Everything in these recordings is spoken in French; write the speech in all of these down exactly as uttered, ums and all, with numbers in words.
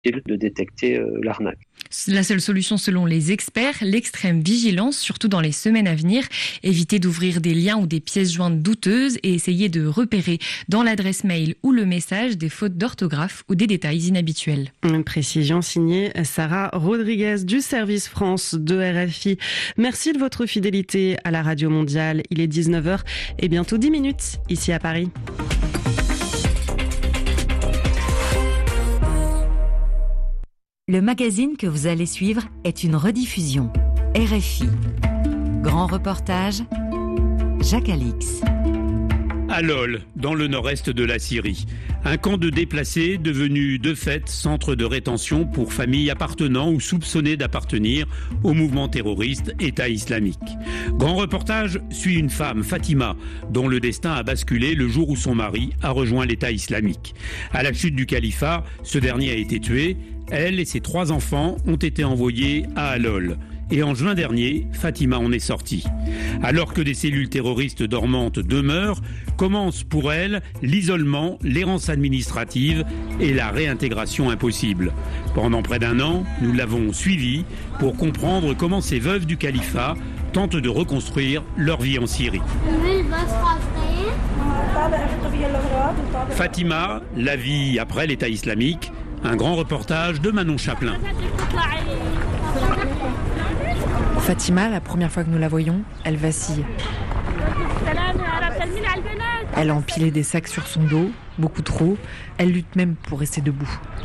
de détecter euh, l'arnaque. La seule solution selon les experts, l'extrême vigilance, surtout dans les semaines à venir. Éviter d'ouvrir des liens ou des pièces jointes douteuses et essayer de repérer dans l'adresse mail ou le message des fautes d'orthographe ou des détails inhabituels. Une précision signée Sarah Rodriguez du service France de R F I. Merci de votre fidélité à la Radio Mondiale. Il est dix-neuf heures et bientôt dix minutes ici à Paris. Le magazine que vous allez suivre est une rediffusion. R F I. Grand reportage, Jacques Alix. À Lol, dans le nord-est de la Syrie. Un camp de déplacés devenu de fait centre de rétention pour familles appartenant ou soupçonnées d'appartenir au mouvement terroriste État islamique. Grand reportage suit une femme, Fatima, dont le destin a basculé le jour où son mari a rejoint l'État islamique. À la chute du califat, ce dernier a été tué. Elle et ses trois enfants ont été envoyés à Al-Hol. Et en juin dernier, Fatima en est sortie. Alors que des cellules terroristes dormantes demeurent, commence pour elle l'isolement, l'errance administrative et la réintégration impossible. Pendant près d'un an, nous l'avons suivie pour comprendre comment ces veuves du califat tentent de reconstruire leur vie en Syrie. Fatima, la vie après l'État islamique, un grand reportage de Manon Chaplin. Fatima, la première fois que nous la voyons, elle vacille. Elle a empilé des sacs sur son dos, beaucoup trop. Elle lutte même pour rester debout.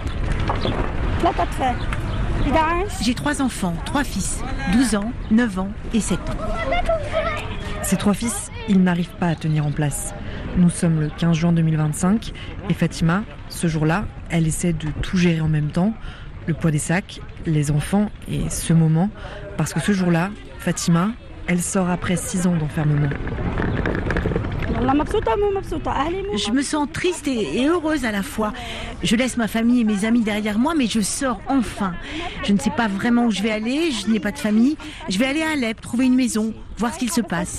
J'ai trois enfants, trois fils, douze ans, neuf ans et sept ans. Ces trois fils, ils n'arrivent pas à tenir en place. Nous sommes le quinze juin deux mille vingt-cinq et Fatima, ce jour-là, elle essaie de tout gérer en même temps. Le poids des sacs, les enfants et ce moment. Parce que ce jour-là, Fatima, elle sort après six ans d'enfermement. Je me sens triste et, et heureuse à la fois. Je laisse ma famille et mes amis derrière moi, mais je sors enfin. Je ne sais pas vraiment où je vais aller, je n'ai pas de famille. Je vais aller à Alep, trouver une maison, voir ce qu'il se passe.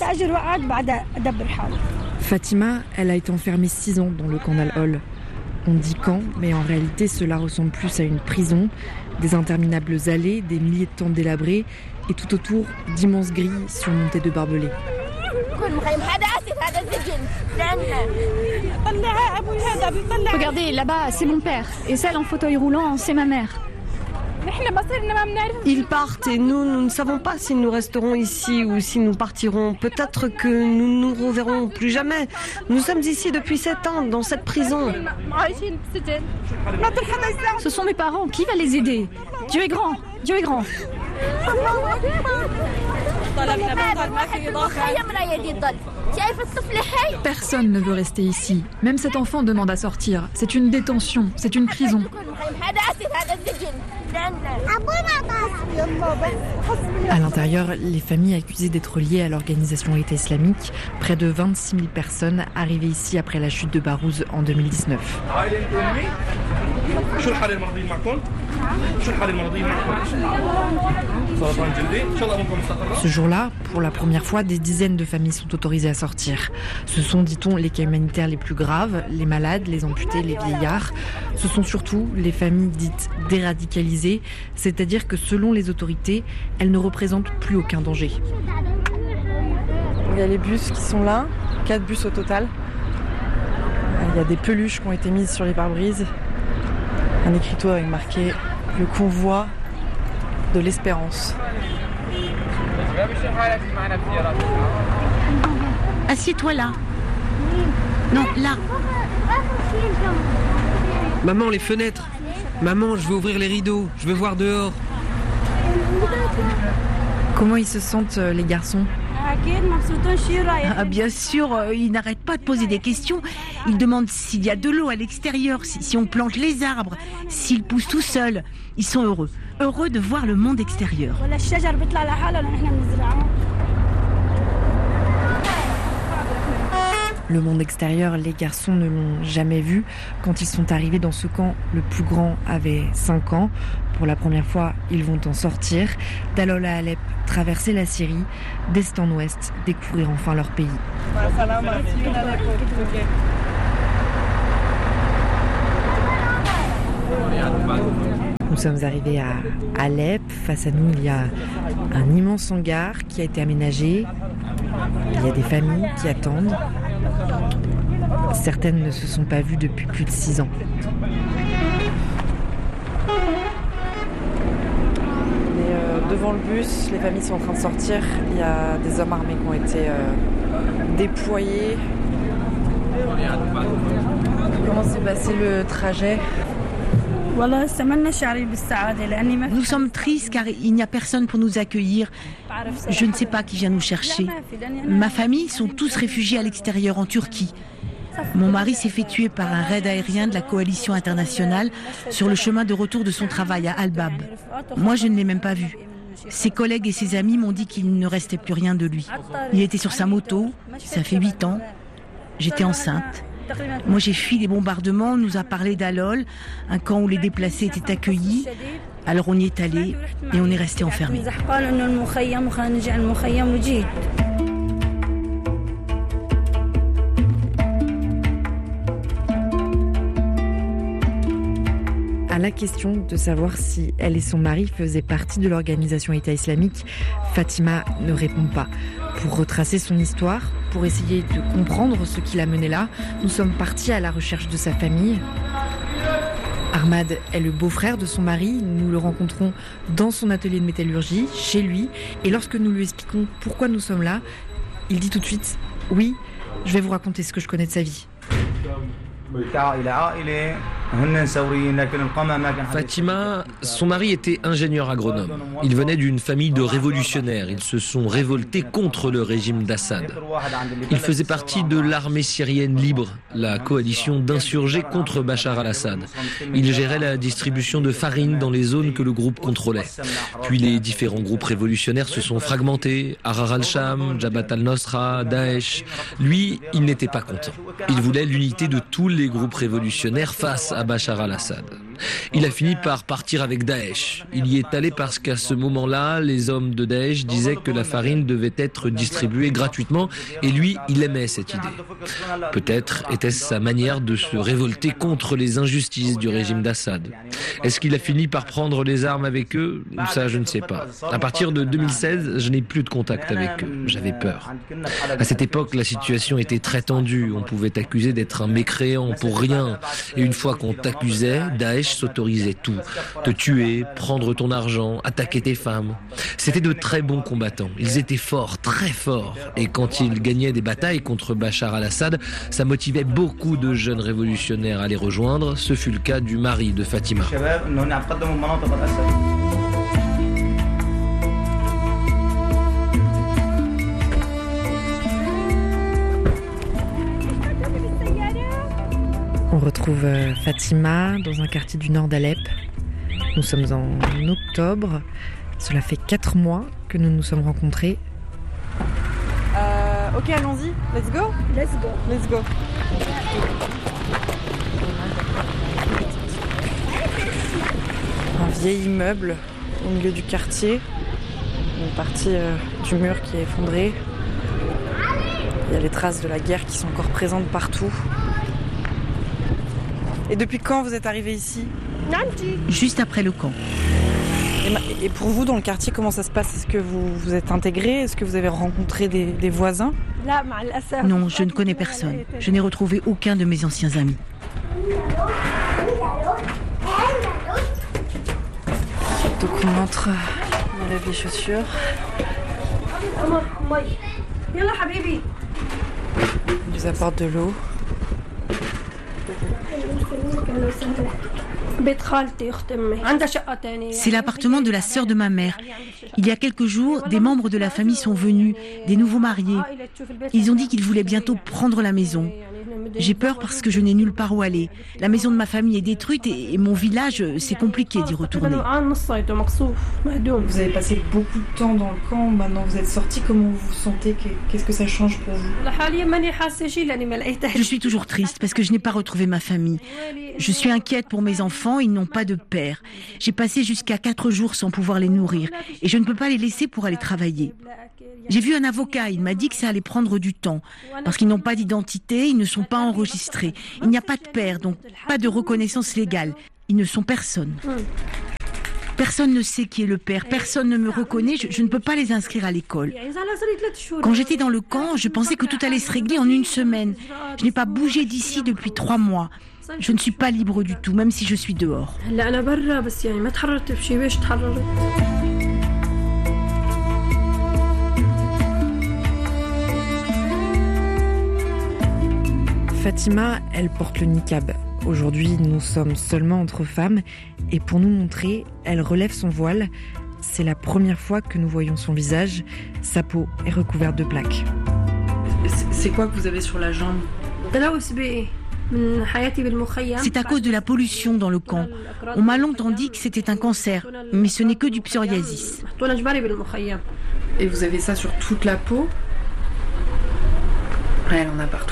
Fatima, elle a été enfermée six ans dans le camp d'Al-Hol. On dit camp, mais en réalité cela ressemble plus à une prison. Des interminables allées, des milliers de tentes délabrées et tout autour d'immenses grilles surmontées de barbelés. Regardez, là-bas, c'est mon père. Et celle en fauteuil roulant, c'est ma mère. Ils partent et nous, nous ne savons pas si nous resterons ici ou si nous partirons. Peut-être que nous ne nous reverrons plus jamais. Nous sommes ici depuis sept ans, dans cette prison. Ce sont mes parents, qui va les aider? Dieu est grand, Dieu est grand. Personne ne veut rester ici. Même cet enfant demande à sortir. C'est une détention, c'est une prison. À l'intérieur, les familles accusées d'être liées à l'organisation État islamique, près de vingt-six mille personnes arrivées ici après la chute de Barouz en deux mille dix-neuf. Ce jour-là, pour la première fois, des dizaines de familles sont autorisées à sortir. Ce sont, dit-on, les cas humanitaires les plus graves, les malades, les amputés, les vieillards. Ce sont surtout les familles dites déradicalisées, c'est-à-dire que selon les autorités, elles ne représentent plus aucun danger. Il y a les bus qui sont là, quatre bus au total. Il y a des peluches qui ont été mises sur les pare-brises. Un écriteau avec marqué « Le convoi de l'espérance ». Assieds-toi là. Non, là. Maman, les fenêtres. Maman, je veux ouvrir les rideaux. Je veux voir dehors. Comment ils se sentent, les garçons ? Ah, bien sûr, euh, ils n'arrêtent pas de poser des questions. Ils demandent s'il y a de l'eau à l'extérieur, si, si on plante les arbres, s'ils poussent tout seuls. Ils sont heureux, heureux de voir le monde extérieur. Le monde extérieur, les garçons ne l'ont jamais vu. Quand ils sont arrivés dans ce camp, le plus grand avait cinq ans. Pour la première fois, ils vont en sortir. D'Al-Hol à Alep, traverser la Syrie, d'est en ouest, découvrir enfin leur pays. sommes arrivés à Alep. Face à nous, il y a un immense hangar qui a été aménagé. Il y a des familles qui attendent. Certaines ne se sont pas vues depuis plus de six ans. On est euh, devant le bus, les familles sont en train de sortir. Il y a des hommes armés qui ont été euh, déployés. Comment s'est passé le trajet ? Nous sommes tristes car il n'y a personne pour nous accueillir. Je ne sais pas qui vient nous chercher. Ma famille sont tous réfugiés à l'extérieur, en Turquie. Mon mari s'est fait tuer par un raid aérien de la coalition internationale sur le chemin de retour de son travail à Al-Bab. Moi, je ne l'ai même pas vu. Ses collègues et ses amis m'ont dit qu'il ne restait plus rien de lui. Il était sur sa moto, ça fait huit ans. J'étais enceinte. Moi, j'ai fui les bombardements, on nous a parlé d'Alol, un camp où les déplacés étaient accueillis. Alors on y est allé et on est resté enfermés. À la question de savoir si elle et son mari faisaient partie de l'organisation État islamique, Fatima ne répond pas. Pour retracer son histoire, pour essayer de comprendre ce qui l'a menée là, nous sommes partis à la recherche de sa famille. Ahmad est le beau-frère de son mari, nous le rencontrons dans son atelier de métallurgie, chez lui, et lorsque nous lui expliquons pourquoi nous sommes là, il dit tout de suite « Oui, je vais vous raconter ce que je connais de sa vie ». Fatima, son mari était ingénieur agronome. Il venait d'une famille de révolutionnaires. Ils se sont révoltés contre le régime d'Assad. Il faisait partie de l'armée syrienne libre, la coalition d'insurgés contre Bachar al-Assad. Il gérait la distribution de farine dans les zones que le groupe contrôlait. Puis les différents groupes révolutionnaires se sont fragmentés. Ahrar al-Sham, Jabhat al-Nusra, Daesh. Lui, il n'était pas content. Il voulait l'unité de tous les groupes révolutionnaires face à Bachar al-Assad. Il a fini par partir avec Daesh. Il y est allé parce qu'à ce moment-là, les hommes de Daesh disaient que la farine devait être distribuée gratuitement et lui, il aimait cette idée. Peut-être était-ce sa manière de se révolter contre les injustices du régime d'Assad. Est-ce qu'il a fini par prendre les armes avec eux ? Ça, je ne sais pas. À partir de deux mille seize, je n'ai plus de contact avec eux. J'avais peur. À cette époque, la situation était très tendue. On pouvait t'accuser d'être un mécréant pour rien. Et une fois qu'on t'accusait, Daesh s'autorisait tout. Te tuer, prendre ton argent, attaquer tes femmes. C'était de très bons combattants. Ils étaient forts, très forts. Et quand ils gagnaient des batailles contre Bachar al-Assad, ça motivait beaucoup de jeunes révolutionnaires à les rejoindre. Ce fut le cas du mari de Fatima. On retrouve Fatima dans un quartier du nord d'Alep. Nous sommes en octobre. Cela fait quatre mois que nous nous sommes rencontrés. Euh, ok, allons-y. Let's go. Let's go. Let's go. Un vieil immeuble au milieu du quartier. Une partie euh, du mur qui est effondrée. Il y a les traces de la guerre qui sont encore présentes partout. Et depuis quand vous êtes arrivé ici ? Juste après le camp. Et, et pour vous, dans le quartier, comment ça se passe ? Est-ce que vous vous êtes intégré ? Est-ce que vous avez rencontré des, des voisins ? Non, je ne connais personne. Je n'ai retrouvé aucun de mes anciens amis. Donc on entre, on enlève les chaussures. On nous apporte de l'eau. C'est l'appartement de la sœur de ma mère. Il y a quelques jours, des membres de la famille sont venus, des nouveaux mariés. Ils ont dit qu'ils voulaient bientôt prendre la maison. J'ai peur parce que je n'ai nulle part où aller. La maison de ma famille est détruite et, et mon village, c'est compliqué d'y retourner. Vous avez passé beaucoup de temps dans le camp, maintenant vous êtes sortis, comment vous vous sentez ? Qu'est-ce que ça change pour vous ? Je suis toujours triste parce que je n'ai pas retrouvé ma famille. Je suis inquiète pour mes enfants, ils n'ont pas de père. J'ai passé jusqu'à quatre jours sans pouvoir les nourrir et je ne peux pas les laisser pour aller travailler. J'ai vu un avocat, il m'a dit que ça allait prendre du temps parce qu'ils n'ont pas d'identité, ils ne sont pas enregistrés. Il n'y a pas de père, donc pas de reconnaissance légale. Ils ne sont personne. Personne ne sait qui est le père, personne ne me reconnaît, je, je ne peux pas les inscrire à l'école. Quand j'étais dans le camp, je pensais que tout allait se régler en une semaine. Je n'ai pas bougé d'ici depuis trois mois. Je ne suis pas libre du tout, même si je suis dehors. Fatima, elle porte le niqab. Aujourd'hui, nous sommes seulement entre femmes et pour nous montrer, elle relève son voile. C'est la première fois que nous voyons son visage. Sa peau est recouverte de plaques. C'est quoi que vous avez sur la jambe ? C'est à cause de la pollution dans le camp. On m'a longtemps dit que c'était un cancer, mais ce n'est que du psoriasis. Et vous avez ça sur toute la peau ? Ouais, elle en a partout.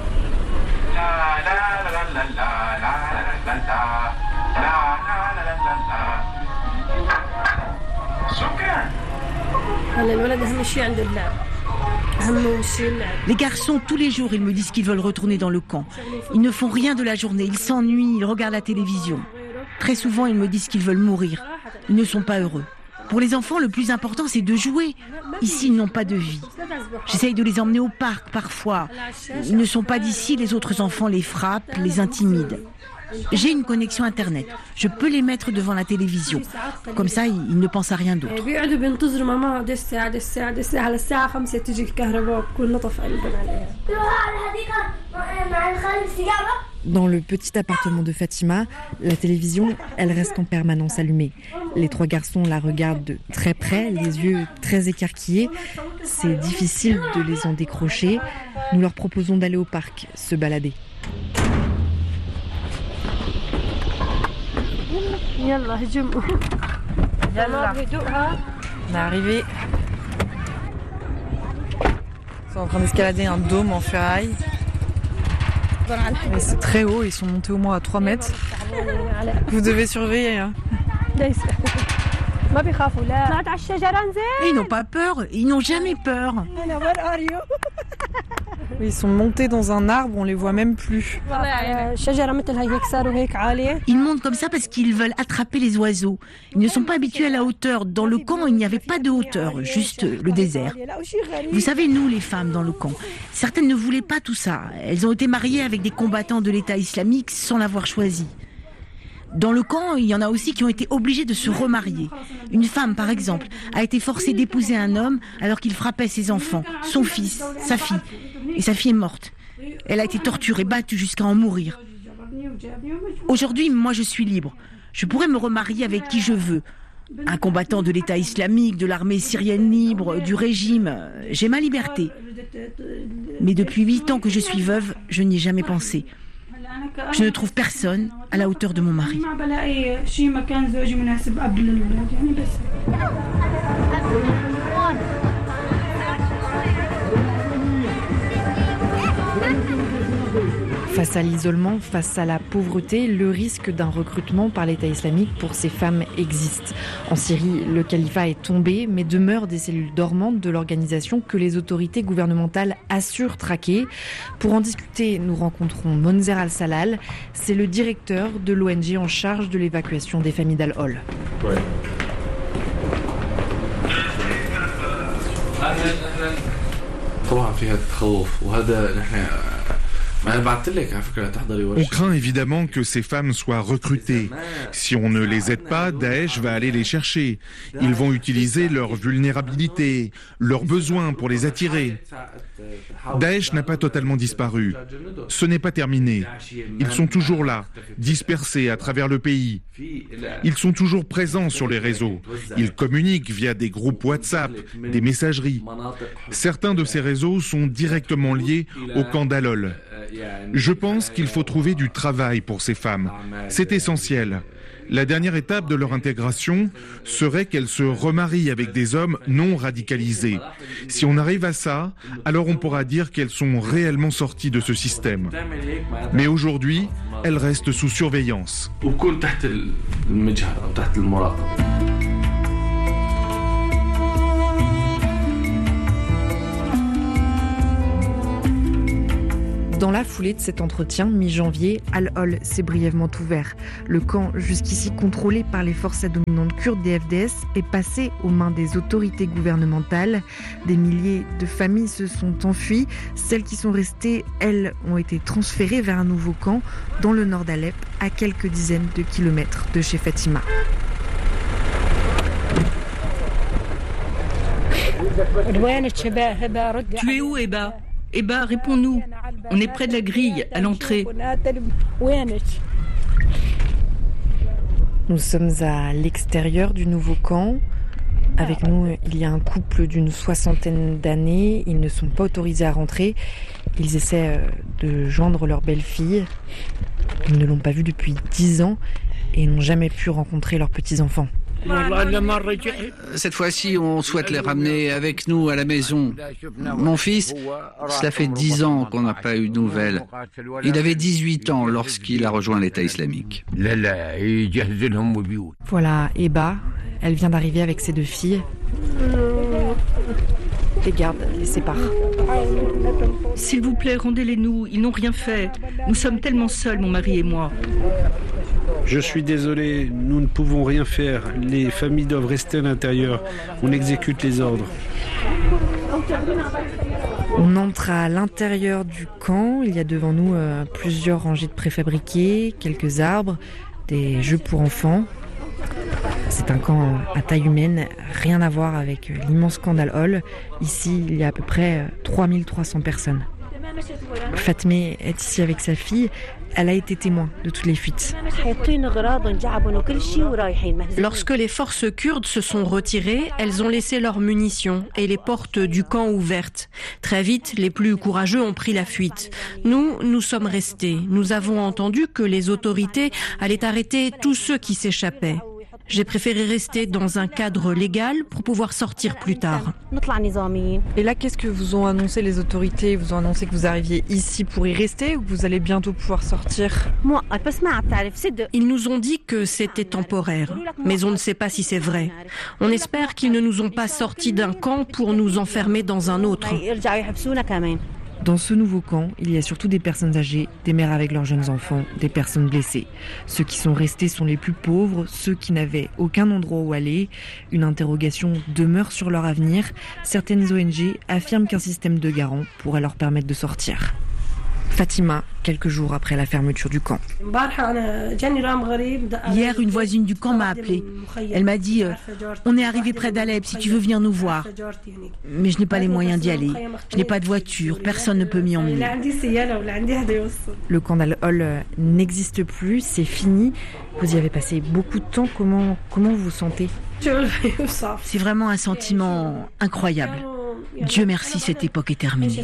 Les garçons, tous les jours, ils me disent qu'ils veulent retourner dans le camp. Ils ne font rien de la journée, ils s'ennuient, ils regardent la télévision. Très souvent, ils me disent qu'ils veulent mourir. Ils ne sont pas heureux. Pour les enfants, le plus important, c'est de jouer. Ici, ils n'ont pas de vie. J'essaye de les emmener au parc, parfois. Ils ne sont pas d'ici, les autres enfants les frappent, les intimident. J'ai une connexion Internet. Je peux les mettre devant la télévision. Comme ça, ils ne pensent à rien d'autre. Dans le petit appartement de Fatima, la télévision, elle reste en permanence allumée. Les trois garçons la regardent de très près, les yeux très écarquillés. C'est difficile de les en décrocher. Nous leur proposons d'aller au parc, se balader. On est arrivé. Ils sont en train d'escalader un dôme en ferraille. Mais c'est très haut, ils sont montés au moins à trois mètres. Vous devez surveiller. Hein. Ils n'ont pas peur, ils n'ont jamais peur. Ils sont montés dans un arbre, on les voit même plus. Ils montent comme ça parce qu'ils veulent attraper les oiseaux. Ils ne sont pas habitués à la hauteur. Dans le camp, il n'y avait pas de hauteur, juste le désert. Vous savez, nous, les femmes dans le camp, certaines ne voulaient pas tout ça. Elles ont été mariées avec des combattants de l'État islamique sans l'avoir choisi. Dans le camp, il y en a aussi qui ont été obligés de se remarier. Une femme, par exemple, a été forcée d'épouser un homme alors qu'il frappait ses enfants, son fils, sa fille. Et sa fille est morte. Elle a été torturée, battue jusqu'à en mourir. Aujourd'hui, moi, je suis libre. Je pourrais me remarier avec qui je veux. Un combattant de l'État islamique, de l'armée syrienne libre, du régime. J'ai ma liberté. Mais depuis huit ans que je suis veuve, je n'y ai jamais pensé. Je ne trouve personne à la hauteur de mon mari. Face à l'isolement, face à la pauvreté, le risque d'un recrutement par l'État islamique pour ces femmes existe. En Syrie, le califat est tombé, mais demeurent des cellules dormantes de l'organisation que les autorités gouvernementales assurent traquer. Pour en discuter, nous rencontrons Monzer Al-Salal. C'est le directeur de l'O N G en charge de l'évacuation des familles d'Al-Hol. Ouais. On craint évidemment que ces femmes soient recrutées. Si on ne les aide pas, Daesh va aller les chercher. Ils vont utiliser leur vulnérabilité, leurs besoins pour les attirer. Daesh n'a pas totalement disparu. Ce n'est pas terminé. Ils sont toujours là, dispersés à travers le pays. Ils sont toujours présents sur les réseaux. Ils communiquent via des groupes WhatsApp, des messageries. Certains de ces réseaux sont directement liés au camp d'Al-Hol. Je pense qu'il faut trouver du travail pour ces femmes. C'est essentiel. La dernière étape de leur intégration serait qu'elles se remarient avec des hommes non radicalisés. Si on arrive à ça, alors on pourra dire qu'elles sont réellement sorties de ce système. Mais aujourd'hui, elles restent sous surveillance. Dans la foulée de cet entretien, mi-janvier, Al-Hol s'est brièvement ouvert. Le camp, jusqu'ici contrôlé par les forces dominantes kurdes des F D S, est passé aux mains des autorités gouvernementales. Des milliers de familles se sont enfuies. Celles qui sont restées, elles, ont été transférées vers un nouveau camp dans le nord d'Alep, à quelques dizaines de kilomètres de chez Fatima. Tu es où, Eba ? Eba, réponds-nous. On est près de la grille, à l'entrée. Nous sommes à l'extérieur du nouveau camp. Avec nous, il y a un couple d'une soixantaine d'années. Ils ne sont pas autorisés à rentrer. Ils essaient de joindre leur belle-fille. Ils ne l'ont pas vue depuis dix ans et n'ont jamais pu rencontrer leurs petits-enfants. Cette fois-ci, on souhaite les ramener avec nous à la maison. Mon fils, cela fait dix ans qu'on n'a pas eu de nouvelles. Il avait dix-huit ans lorsqu'il a rejoint l'État islamique. Voilà, Eba, elle vient d'arriver avec ses deux filles. Les gardes les séparent. S'il vous plaît, rendez-les-nous. Ils n'ont rien fait. Nous sommes tellement seuls, mon mari et moi. Je suis désolé, nous ne pouvons rien faire. Les familles doivent rester à l'intérieur. On exécute les ordres. On entre à l'intérieur du camp. Il y a devant nous euh, plusieurs rangées de préfabriqués, quelques arbres, des jeux pour enfants. C'est un camp à taille humaine, rien à voir avec l'immense camp d'Al-Hol. Ici, il y a à peu près trois mille trois cents personnes. Fatmé est ici avec sa fille. Elle a été témoin de toutes les fuites. Lorsque les forces kurdes se sont retirées, elles ont laissé leurs munitions et les portes du camp ouvertes. Très vite, les plus courageux ont pris la fuite. Nous, nous sommes restés. Nous avons entendu que les autorités allaient arrêter tous ceux qui s'échappaient. J'ai préféré rester dans un cadre légal pour pouvoir sortir plus tard. Et là, qu'est-ce que vous ont annoncé les autorités ? Ils vous ont annoncé que vous arriviez ici pour y rester ou que vous allez bientôt pouvoir sortir ? Ils nous ont dit que c'était temporaire, mais on ne sait pas si c'est vrai. On espère qu'ils ne nous ont pas sortis d'un camp pour nous enfermer dans un autre. Dans ce nouveau camp, il y a surtout des personnes âgées, des mères avec leurs jeunes enfants, des personnes blessées. Ceux qui sont restés sont les plus pauvres, ceux qui n'avaient aucun endroit où aller. Une interrogation demeure sur leur avenir. Certaines O N G affirment qu'un système de garant pourrait leur permettre de sortir. Fatima, quelques jours après la fermeture du camp. Hier, une voisine du camp m'a appelée. Elle m'a dit euh, « On est arrivé près d'Alep, si tu veux venir nous voir. » Mais je n'ai pas les moyens d'y aller. Je n'ai pas de voiture, personne ne peut m'y emmener. Le camp d'Al-Hol n'existe plus, c'est fini. Vous y avez passé beaucoup de temps. Comment, comment vous vous sentez ? C'est vraiment un sentiment incroyable. Dieu merci, cette époque est terminée.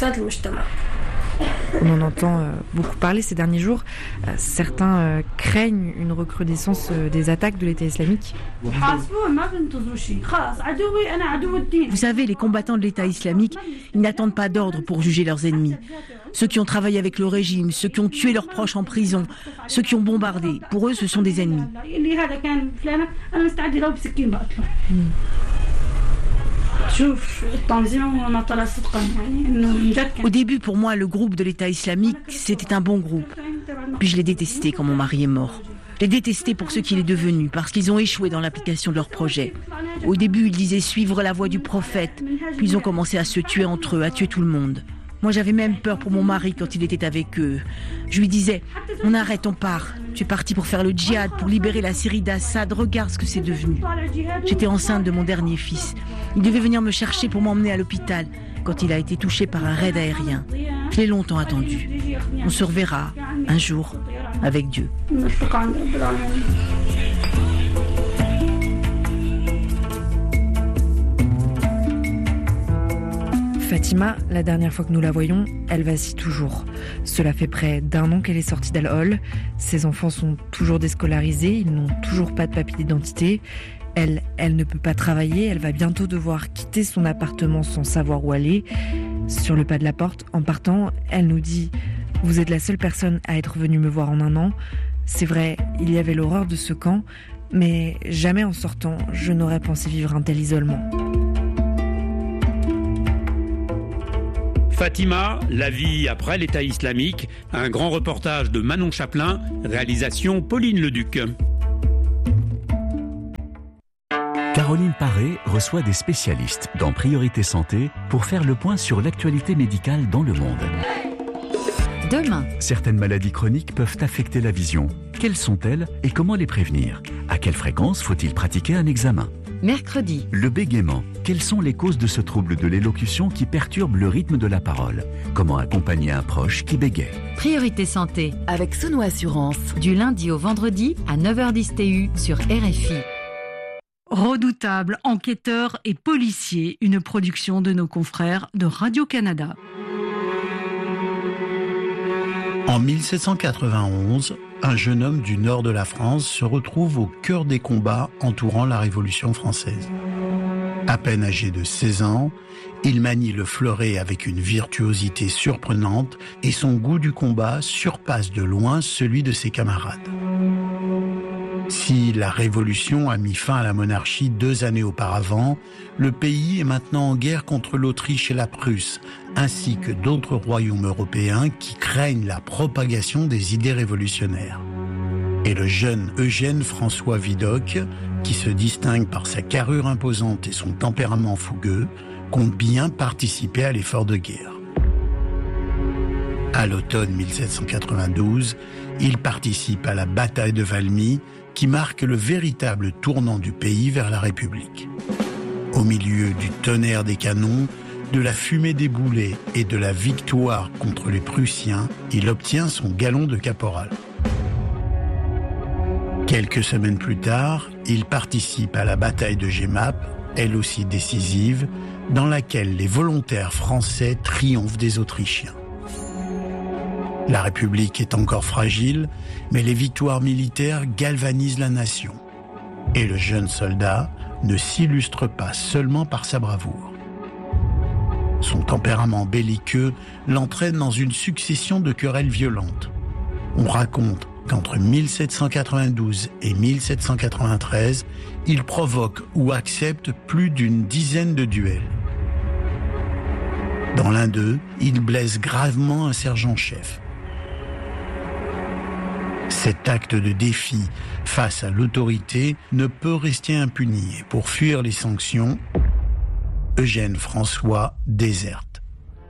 On en entend euh, beaucoup parler ces derniers jours. Euh, certains euh, craignent une recrudescence euh, des attaques de l'État islamique. Vous savez, les combattants de l'État islamique, ils n'attendent pas d'ordre pour juger leurs ennemis. Ceux qui ont travaillé avec le régime, ceux qui ont tué leurs proches en prison, ceux qui ont bombardé, pour eux, ce sont des ennemis. Hmm. Au début, pour moi, le groupe de l'État islamique, c'était un bon groupe. Puis je l'ai détesté quand mon mari est mort. Je l'ai détesté pour ce qu'il est devenu, parce qu'ils ont échoué dans l'application de leur projet. Au début, ils disaient suivre la voie du prophète, puis ils ont commencé à se tuer entre eux, à tuer tout le monde. Moi, j'avais même peur pour mon mari quand il était avec eux. Je lui disais, on arrête, on part. Tu es parti pour faire le djihad, pour libérer la Syrie d'Assad. Regarde ce que c'est devenu. J'étais enceinte de mon dernier fils. Il devait venir me chercher pour m'emmener à l'hôpital quand il a été touché par un raid aérien. Je l'ai longtemps attendu. On se reverra un jour avec Dieu. Fatima, la dernière fois que nous la voyons, elle vacille toujours. Cela fait près d'un an qu'elle est sortie d'Al-Hol. Ses enfants sont toujours déscolarisés, ils n'ont toujours pas de papier d'identité. Elle, elle ne peut pas travailler, elle va bientôt devoir quitter son appartement sans savoir où aller. Sur le pas de la porte, en partant, elle nous dit « Vous êtes la seule personne à être venue me voir en un an. » C'est vrai, il y avait l'horreur de ce camp, mais jamais en sortant, je n'aurais pensé vivre un tel isolement. Fatima, la vie après l'État islamique, un grand reportage de Manon Chaplin, réalisation Pauline Leduc. Caroline Paré reçoit des spécialistes dans Priorité Santé pour faire le point sur l'actualité médicale dans le monde. Demain, certaines maladies chroniques peuvent affecter la vision. Quelles sont-elles et comment les prévenir? À quelle fréquence faut-il pratiquer un examen? mercredi, le bégaiement. Quelles sont les causes de ce trouble de l'élocution qui perturbe le rythme de la parole? Comment accompagner un proche qui bégaie? Priorité Santé avec Sono Assurance. Du lundi au vendredi à neuf heures dix T U sur R F I. Redoutables enquêteurs et policiers, une production de nos confrères de Radio-Canada. En mille sept cent quatre-vingt-onze, un jeune homme du nord de la France se retrouve au cœur des combats entourant la Révolution française. À peine âgé de seize ans, il manie le fleuret avec une virtuosité surprenante et son goût du combat surpasse de loin celui de ses camarades. Si la Révolution a mis fin à la monarchie deux années auparavant, le pays est maintenant en guerre contre l'Autriche et la Prusse, ainsi que d'autres royaumes européens qui craignent la propagation des idées révolutionnaires. Et le jeune Eugène François Vidocq, qui se distingue par sa carrure imposante et son tempérament fougueux, compte bien participer à l'effort de guerre. À l'automne mille sept cent quatre-vingt-douze, il participe à la bataille de Valmy, qui marque le véritable tournant du pays vers la République. Au milieu du tonnerre des canons, de la fumée des boulets et de la victoire contre les Prussiens, il obtient son galon de caporal. Quelques semaines plus tard, il participe à la bataille de Jemmapes, elle aussi décisive, dans laquelle les volontaires français triomphent des Autrichiens. La République est encore fragile, mais les victoires militaires galvanisent la nation. Et le jeune soldat ne s'illustre pas seulement par sa bravoure. Son tempérament belliqueux l'entraîne dans une succession de querelles violentes. On raconte qu'entre mille sept cent quatre-vingt-douze et mille sept cent quatre-vingt-treize, il provoque ou accepte plus d'une dizaine de duels. Dans l'un d'eux, il blesse gravement un sergent-chef. Cet acte de défi face à l'autorité ne peut rester impuni et pour fuir les sanctions, Eugène François déserte.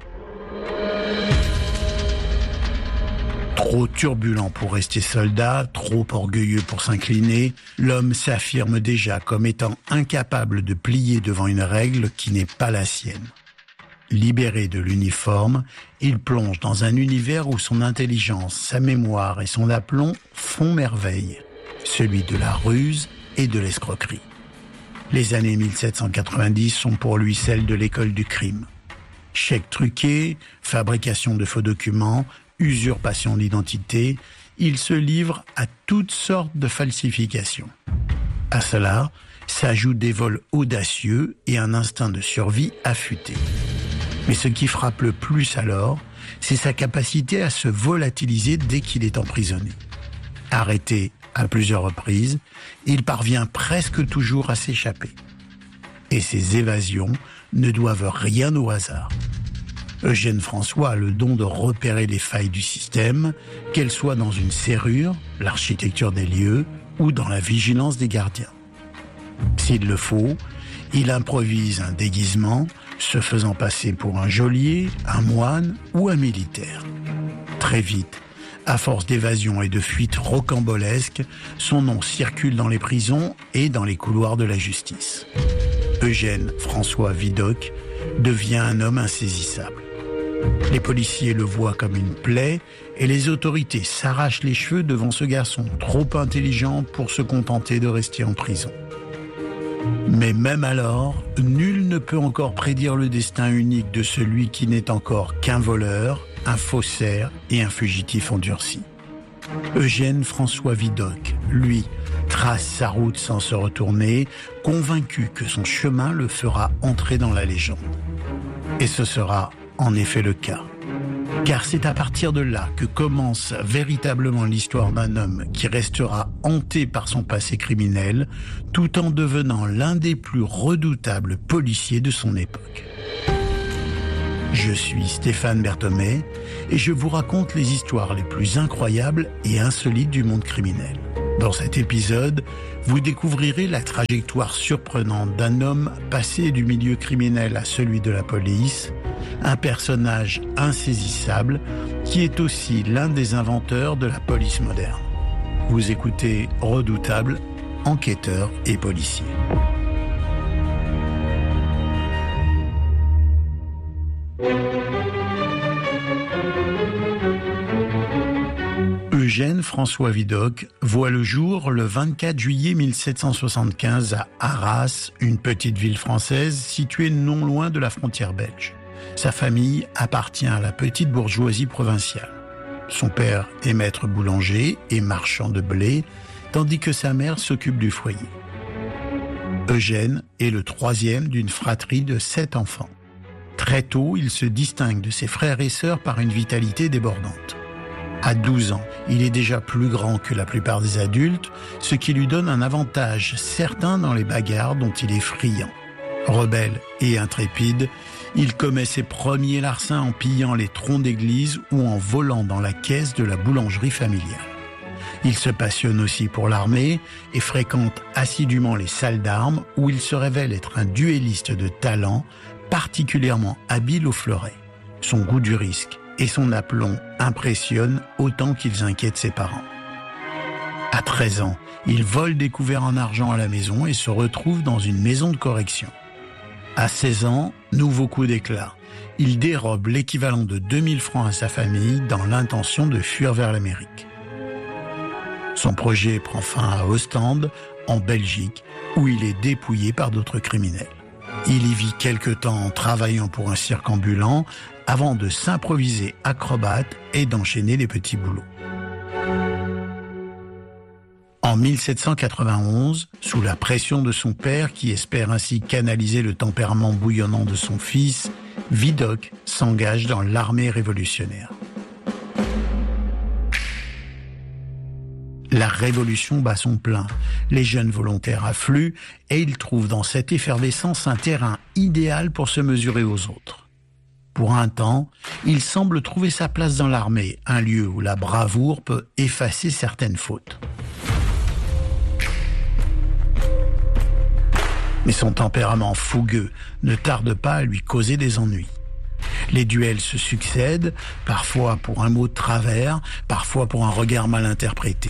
Trop turbulent pour rester soldat, trop orgueilleux pour s'incliner, l'homme s'affirme déjà comme étant incapable de plier devant une règle qui n'est pas la sienne. Libéré de l'uniforme, il plonge dans un univers où son intelligence, sa mémoire et son aplomb font merveille, celui de la ruse et de l'escroquerie. Les années mille sept cent quatre-vingt-dix sont pour lui celles de l'école du crime. Chèques truqués, fabrication de faux documents, usurpation d'identité, il se livre à toutes sortes de falsifications. À cela s'ajoutent des vols audacieux et un instinct de survie affûté. Mais ce qui frappe le plus alors, c'est sa capacité à se volatiliser dès qu'il est emprisonné. Arrêté à plusieurs reprises, il parvient presque toujours à s'échapper. Et ses évasions ne doivent rien au hasard. Eugène François a le don de repérer les failles du système, qu'elles soient dans une serrure, l'architecture des lieux, ou dans la vigilance des gardiens. S'il le faut, il improvise un déguisement, se faisant passer pour un geôlier, un moine ou un militaire. Très vite, à force d'évasion et de fuites rocambolesques, son nom circule dans les prisons et dans les couloirs de la justice. Eugène François Vidocq devient un homme insaisissable. Les policiers le voient comme une plaie et les autorités s'arrachent les cheveux devant ce garçon trop intelligent pour se contenter de rester en prison. Mais même alors, nul ne peut encore prédire le destin unique de celui qui n'est encore qu'un voleur, un faussaire et un fugitif endurci. Eugène François Vidocq, lui, trace sa route sans se retourner, convaincu que son chemin le fera entrer dans la légende. Et ce sera en effet le cas. Car c'est à partir de là que commence véritablement l'histoire d'un homme qui restera hanté par son passé criminel, tout en devenant l'un des plus redoutables policiers de son époque. Je suis Stéphane Berthomé et je vous raconte les histoires les plus incroyables et insolites du monde criminel. Dans cet épisode, vous découvrirez la trajectoire surprenante d'un homme passé du milieu criminel à celui de la police, un personnage insaisissable qui est aussi l'un des inventeurs de la police moderne. Vous écoutez Redoutable, enquêteur et policier. Eugène François Vidocq voit le jour le vingt-quatre juillet mille sept cent soixante-quinze à Arras, une petite ville française située non loin de la frontière belge. Sa famille appartient à la petite bourgeoisie provinciale. Son père est maître boulanger et marchand de blé, tandis que sa mère s'occupe du foyer. Eugène est le troisième d'une fratrie de sept enfants. Très tôt, il se distingue de ses frères et sœurs par une vitalité débordante. À douze ans, il est déjà plus grand que la plupart des adultes, ce qui lui donne un avantage certain dans les bagarres dont il est friand. Rebelle et intrépide, il commet ses premiers larcins en pillant les troncs d'église ou en volant dans la caisse de la boulangerie familiale. Il se passionne aussi pour l'armée et fréquente assidûment les salles d'armes où il se révèle être un duelliste de talent, particulièrement habile au fleuret. Son goût du risque et son aplomb impressionnent autant qu'ils inquiètent ses parents. À treize ans, il vole des couverts en argent à la maison et se retrouve dans une maison de correction. À seize ans, nouveau coup d'éclat. Il dérobe l'équivalent de deux mille francs à sa famille dans l'intention de fuir vers l'Amérique. Son projet prend fin à Ostende, en Belgique, où il est dépouillé par d'autres criminels. Il y vit quelque temps en travaillant pour un cirque ambulant avant de s'improviser acrobate et d'enchaîner les petits boulots. En mille sept cent quatre-vingt-onze, sous la pression de son père qui espère ainsi canaliser le tempérament bouillonnant de son fils, Vidocq s'engage dans l'armée révolutionnaire. La révolution bat son plein, les jeunes volontaires affluent et il trouve dans cette effervescence un terrain idéal pour se mesurer aux autres. Pour un temps, il semble trouver sa place dans l'armée, un lieu où la bravoure peut effacer certaines fautes. Mais son tempérament fougueux ne tarde pas à lui causer des ennuis. Les duels se succèdent, parfois pour un mot de travers, parfois pour un regard mal interprété.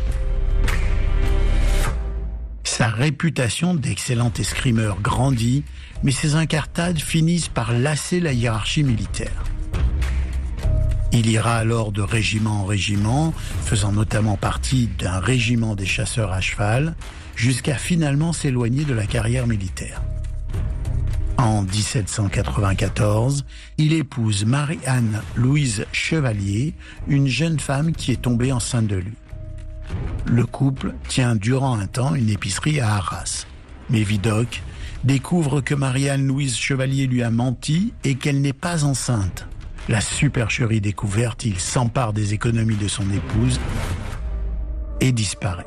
Sa réputation d'excellent escrimeur grandit, mais ses incartades finissent par lasser la hiérarchie militaire. Il ira alors de régiment en régiment, faisant notamment partie d'un régiment des chasseurs à cheval, jusqu'à finalement s'éloigner de la carrière militaire. En dix-sept cent quatre-vingt-quatorze, il épouse Marie-Anne Louise Chevalier, une jeune femme qui est tombée enceinte de lui. Le couple tient durant un temps une épicerie à Arras. Mais Vidocq découvre que Marie-Anne Louise Chevalier lui a menti et qu'elle n'est pas enceinte. La supercherie découverte, il s'empare des économies de son épouse et disparaît.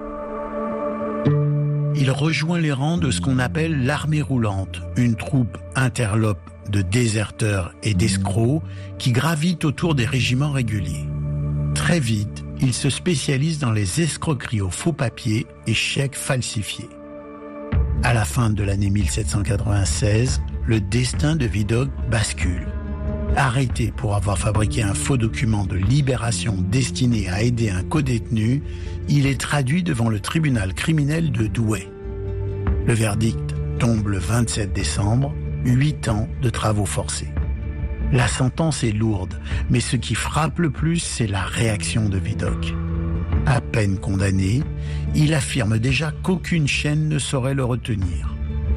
Il rejoint les rangs de ce qu'on appelle l'armée roulante, une troupe interlope de déserteurs et d'escrocs qui gravitent autour des régiments réguliers. Très vite, il se spécialise dans les escroqueries aux faux papiers et chèques falsifiés. À la fin de l'année mille sept cent quatre-vingt-seize, le destin de Vidocq bascule. Arrêté pour avoir fabriqué un faux document de libération destiné à aider un codétenu, il est traduit devant le tribunal criminel de Douai. Le verdict tombe le vingt-sept décembre, huit ans de travaux forcés. La sentence est lourde, mais ce qui frappe le plus, c'est la réaction de Vidocq. À peine condamné, il affirme déjà qu'aucune chaîne ne saurait le retenir.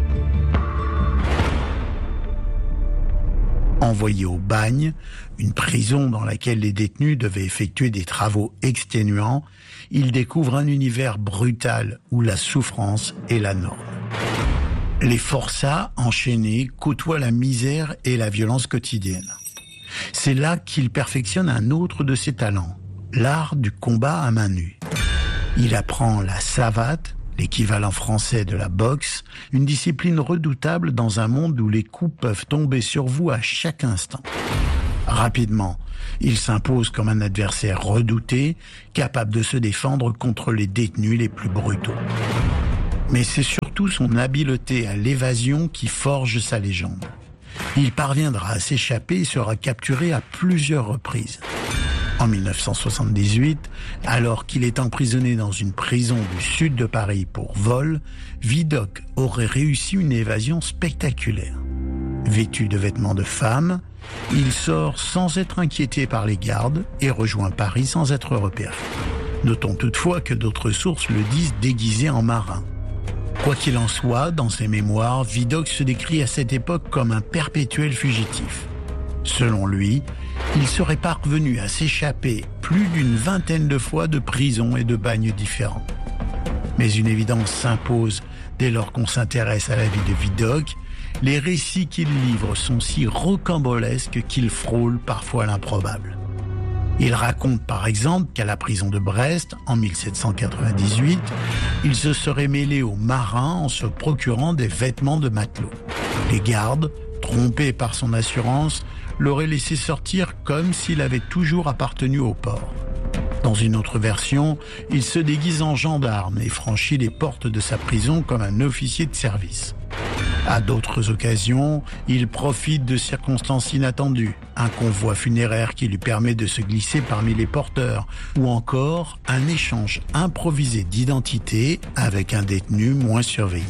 Envoyé au bagne, une prison dans laquelle les détenus devaient effectuer des travaux exténuants, il découvre un univers brutal où la souffrance est la norme. Les forçats enchaînés côtoient la misère et la violence quotidienne. C'est là qu'il perfectionne un autre de ses talents, l'art du combat à main nue. Il apprend la savate, l'équivalent français de la boxe, une discipline redoutable dans un monde où les coups peuvent tomber sur vous à chaque instant. Rapidement, il s'impose comme un adversaire redouté, capable de se défendre contre les détenus les plus brutaux. Mais c'est surtout son habileté à l'évasion qui forge sa légende. Il parviendra à s'échapper et sera capturé à plusieurs reprises. En mille neuf cent soixante-dix-huit, alors qu'il est emprisonné dans une prison du sud de Paris pour vol, Vidocq aurait réussi une évasion spectaculaire. Vêtu de vêtements de femme, il sort sans être inquiété par les gardes et rejoint Paris sans être repéré. Notons toutefois que d'autres sources le disent déguisé en marin. Quoi qu'il en soit, dans ses mémoires, Vidocq se décrit à cette époque comme un perpétuel fugitif. Selon lui, il serait parvenu à s'échapper plus d'une vingtaine de fois de prisons et de bagnes différents. Mais une évidence s'impose dès lors qu'on s'intéresse à la vie de Vidocq. Les récits qu'il livre sont si rocambolesques qu'ils frôlent parfois l'improbable. Il raconte par exemple qu'à la prison de Brest, en mille sept cent quatre-vingt-dix-huit, il se serait mêlé aux marins en se procurant des vêtements de matelot. Les gardes, trompés par son assurance, l'auraient laissé sortir comme s'il avait toujours appartenu au port. Dans une autre version, il se déguise en gendarme et franchit les portes de sa prison comme un officier de service. À d'autres occasions, il profite de circonstances inattendues, un convoi funéraire qui lui permet de se glisser parmi les porteurs, ou encore un échange improvisé d'identité avec un détenu moins surveillé.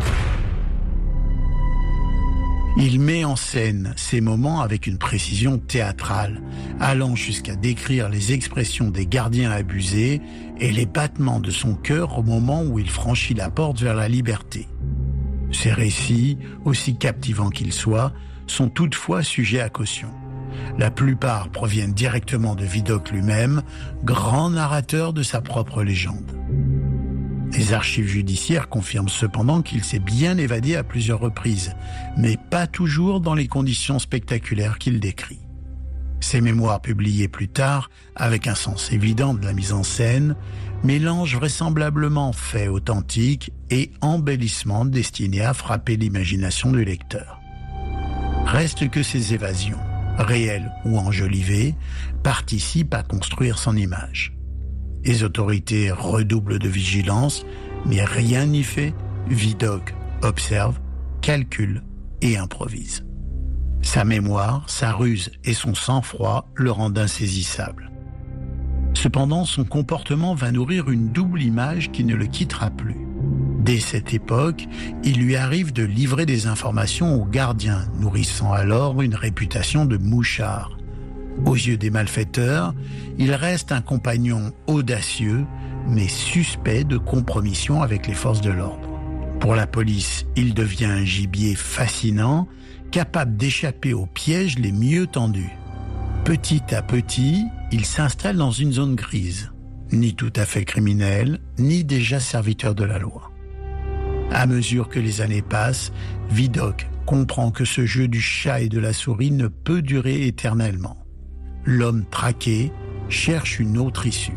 Il met en scène ces moments avec une précision théâtrale, allant jusqu'à décrire les expressions des gardiens abusés et les battements de son cœur au moment où il franchit la porte vers la liberté. Ces récits, aussi captivants qu'ils soient, sont toutefois sujets à caution. La plupart proviennent directement de Vidocq lui-même, grand narrateur de sa propre légende. Les archives judiciaires confirment cependant qu'il s'est bien évadé à plusieurs reprises, mais pas toujours dans les conditions spectaculaires qu'il décrit. Ses mémoires publiées plus tard, avec un sens évident de la mise en scène, mélangent vraisemblablement faits authentiques et embellissements destinés à frapper l'imagination du lecteur. Reste que ces évasions, réelles ou enjolivées, participent à construire son image. Les autorités redoublent de vigilance, mais rien n'y fait. Vidocq observe, calcule et improvise. Sa mémoire, sa ruse et son sang-froid le rendent insaisissable. Cependant, son comportement va nourrir une double image qui ne le quittera plus. Dès cette époque, il lui arrive de livrer des informations aux gardiens, nourrissant alors une réputation de mouchard. Aux yeux des malfaiteurs, il reste un compagnon audacieux, mais suspect de compromission avec les forces de l'ordre. Pour la police, il devient un gibier fascinant, capable d'échapper aux pièges les mieux tendus. Petit à petit, il s'installe dans une zone grise, ni tout à fait criminel, ni déjà serviteur de la loi. À mesure que les années passent, Vidocq comprend que ce jeu du chat et de la souris ne peut durer éternellement. L'homme traqué cherche une autre issue.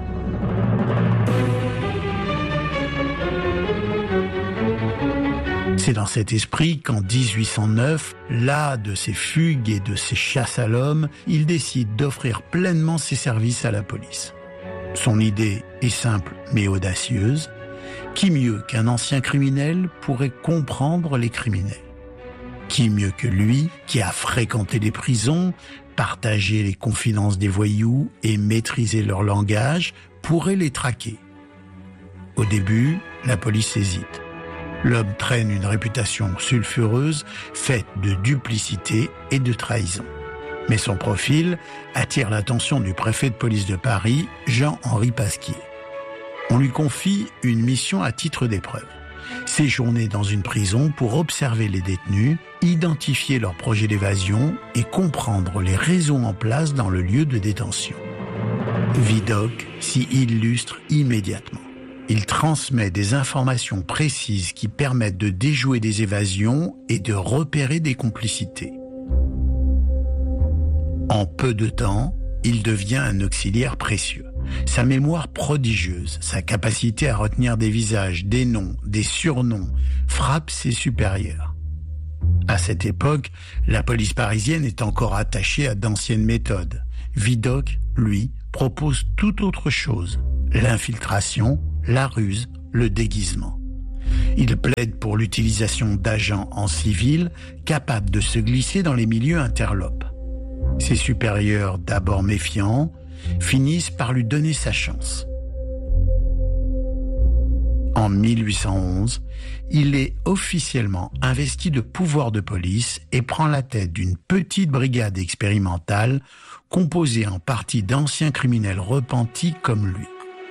C'est dans cet esprit qu'en dix-huit cent neuf, las de ses fugues et de ses chasses à l'homme, il décide d'offrir pleinement ses services à la police. Son idée est simple mais audacieuse. Qui mieux qu'un ancien criminel pourrait comprendre les criminels? Qui mieux que lui, qui a fréquenté les prisons, partagé les confidences des voyous et maîtrisé leur langage, pourrait les traquer? Au début, la police hésite. L'homme traîne une réputation sulfureuse, faite de duplicité et de trahison. Mais son profil attire l'attention du préfet de police de Paris, Jean-Henri Pasquier. On lui confie une mission à titre d'épreuve. Séjourner dans une prison pour observer les détenus, identifier leurs projets d'évasion et comprendre les raisons en place dans le lieu de détention. Vidocq s'y illustre immédiatement. Il transmet des informations précises qui permettent de déjouer des évasions et de repérer des complicités. En peu de temps, il devient un auxiliaire précieux. Sa mémoire prodigieuse, sa capacité à retenir des visages, des noms, des surnoms, frappe ses supérieurs. À cette époque, la police parisienne est encore attachée à d'anciennes méthodes. Vidocq, lui, propose tout autre chose. L'infiltration, la ruse, le déguisement. Il plaide pour l'utilisation d'agents en civil capables de se glisser dans les milieux interlopes. Ses supérieurs, d'abord méfiants, finissent par lui donner sa chance. En mille huit cent onze, il est officiellement investi de pouvoirs de police et prend la tête d'une petite brigade expérimentale composée en partie d'anciens criminels repentis comme lui.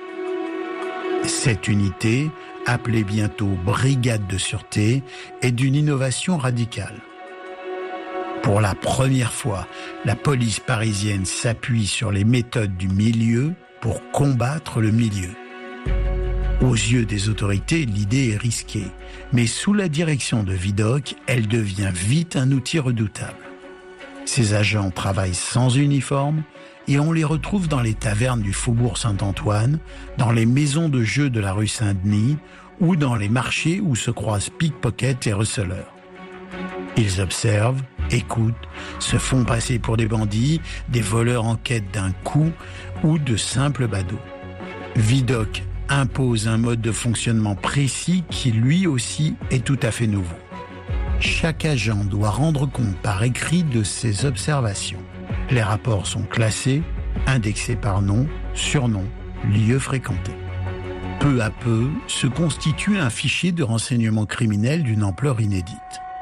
Cette unité, appelée bientôt Brigade de sûreté, est d'une innovation radicale. Pour la première fois, la police parisienne s'appuie sur les méthodes du milieu pour combattre le milieu. Aux yeux des autorités, l'idée est risquée, mais sous la direction de Vidocq, elle devient vite un outil redoutable. Ces agents travaillent sans uniforme et on les retrouve dans les tavernes du Faubourg Saint-Antoine, dans les maisons de jeux de la rue Saint-Denis ou dans les marchés où se croisent pickpockets et receleurs. Ils observent, écoutent, se font passer pour des bandits, des voleurs en quête d'un coup ou de simples badauds. Vidocq impose un mode de fonctionnement précis qui lui aussi est tout à fait nouveau. Chaque agent doit rendre compte par écrit de ses observations. Les rapports sont classés, indexés par nom, surnom, lieu fréquenté. Peu à peu, se constitue un fichier de renseignement criminel d'une ampleur inédite.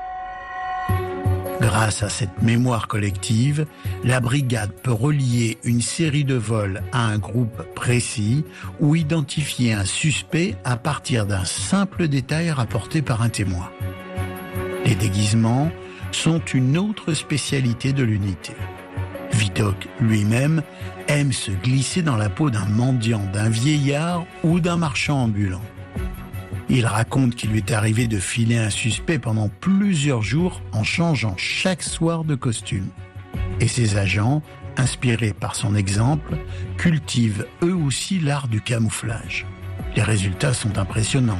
Grâce à cette mémoire collective, la brigade peut relier une série de vols à un groupe précis ou identifier un suspect à partir d'un simple détail rapporté par un témoin. Les déguisements sont une autre spécialité de l'unité. Vidocq lui-même aime se glisser dans la peau d'un mendiant, d'un vieillard ou d'un marchand ambulant. Il raconte qu'il lui est arrivé de filer un suspect pendant plusieurs jours en changeant chaque soir de costume. Et ses agents, inspirés par son exemple, cultivent eux aussi l'art du camouflage. Les résultats sont impressionnants.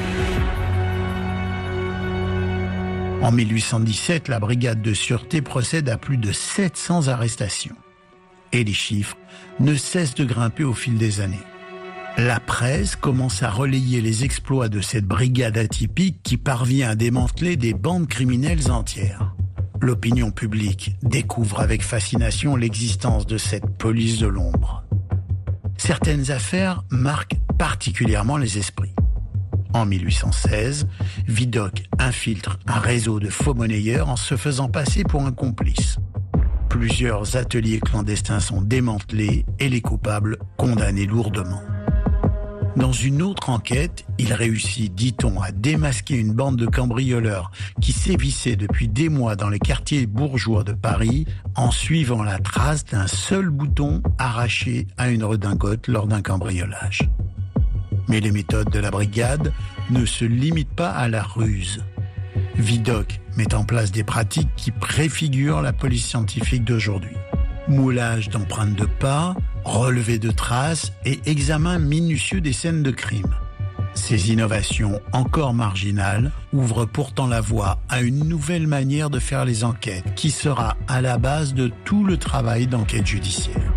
En mille huit cent dix-sept, la brigade de sûreté procède à plus de sept cents arrestations. Et les chiffres ne cessent de grimper au fil des années. La presse commence à relayer les exploits de cette brigade atypique qui parvient à démanteler des bandes criminelles entières. L'opinion publique découvre avec fascination l'existence de cette police de l'ombre. Certaines affaires marquent particulièrement les esprits. En mille huit cent seize, Vidocq infiltre un réseau de faux monnayeurs en se faisant passer pour un complice. Plusieurs ateliers clandestins sont démantelés et les coupables condamnés lourdement. Dans une autre enquête, il réussit, dit-on, à démasquer une bande de cambrioleurs qui sévissait depuis des mois dans les quartiers bourgeois de Paris en suivant la trace d'un seul bouton arraché à une redingote lors d'un cambriolage. Mais les méthodes de la brigade ne se limitent pas à la ruse. Vidocq met en place des pratiques qui préfigurent la police scientifique d'aujourd'hui. Moulage d'empreintes de pas, relevé de traces et examen minutieux des scènes de crime. Ces innovations encore marginales ouvrent pourtant la voie à une nouvelle manière de faire les enquêtes qui sera à la base de tout le travail d'enquête judiciaire.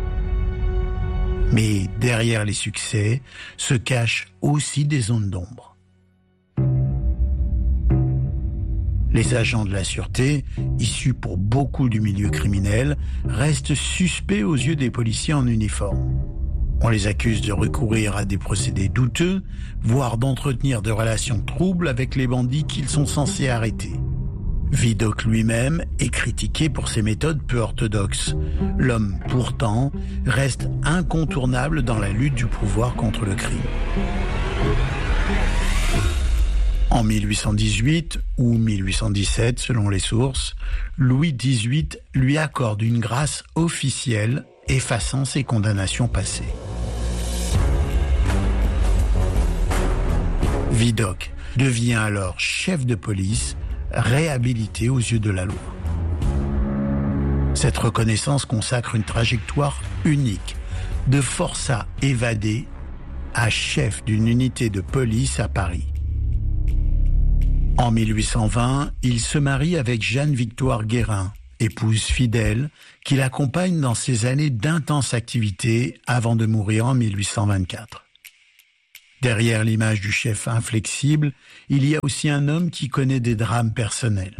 Mais derrière les succès se cachent aussi des zones d'ombre. Les agents de la sûreté, issus pour beaucoup du milieu criminel, restent suspects aux yeux des policiers en uniforme. On les accuse de recourir à des procédés douteux, voire d'entretenir de relations troubles avec les bandits qu'ils sont censés arrêter. Vidocq lui-même est critiqué pour ses méthodes peu orthodoxes. L'homme, pourtant, reste incontournable dans la lutte du pouvoir contre le crime. En mille huit cent dix-huit ou mille huit cent dix-sept, selon les sources, Louis dix-huit lui accorde une grâce officielle effaçant ses condamnations passées. Vidocq devient alors chef de police, réhabilité aux yeux de la loi. Cette reconnaissance consacre une trajectoire unique, de forçat évadé à chef d'une unité de police à Paris. En mille huit cent vingt, il se marie avec Jeanne-Victoire Guérin, épouse fidèle, qui l'accompagne dans ses années d'intense activité avant de mourir en mille huit cent vingt-quatre. Derrière l'image du chef inflexible, il y a aussi un homme qui connaît des drames personnels.